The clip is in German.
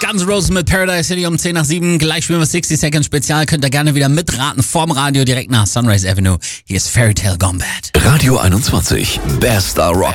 Guns N' Roses mit Paradise City um 10 nach 7. Gleich spielen wir 60 Seconds Spezial. Könnt ihr gerne wieder mitraten vorm Radio direkt nach Sunrise Avenue. Hier ist Fairy Tale Gone Bad. Radio 21, bester Rock.